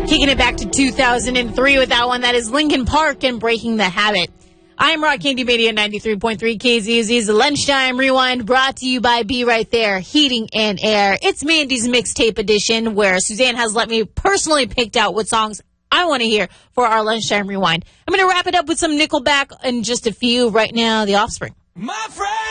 Kicking it back to 2003 with that one. That is Linkin Park and Breaking the Habit. I'm Rock Candy Media 93.3 KZZ's Lunchtime Rewind, brought to you by Be Right There Heating and Air. It's Mandy's mixtape edition, where Suzanne has let me personally picked out what songs I want to hear for our Lunchtime Rewind. I'm going to wrap it up with some Nickelback in just a few. Right now, The Offspring. My friend!